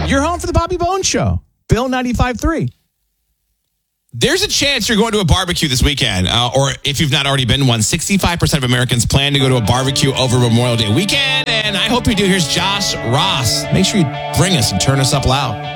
You're home for the Bobby Bones Show. Bill 95.3. There's a chance you're going to a barbecue this weekend, or if you've not already been one, 65% of Americans plan to go to a barbecue over Memorial Day weekend, and I hope you do. Here's Josh Ross. Make sure you bring us and turn us up loud.